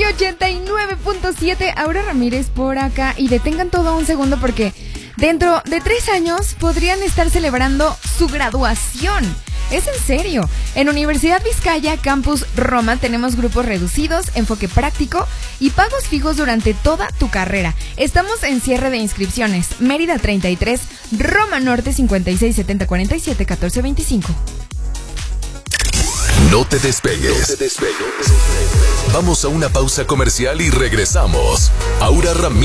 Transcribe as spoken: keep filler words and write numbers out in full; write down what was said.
ochenta y nueve punto siete. Aura Ramírez por acá. Y detengan todo un segundo porque dentro de tres años podrían estar celebrando su graduación. Es en serio. En Universidad Vizcaya, Campus Roma, tenemos grupos reducidos, enfoque práctico y pagos fijos durante toda tu carrera. Estamos en cierre de inscripciones. Mérida treinta y tres, Roma Norte cincuenta y seis setenta cuarenta y siete catorce veinticinco. No te despegues. No te despegues. Vamos a una pausa comercial y regresamos. Aura Ramírez.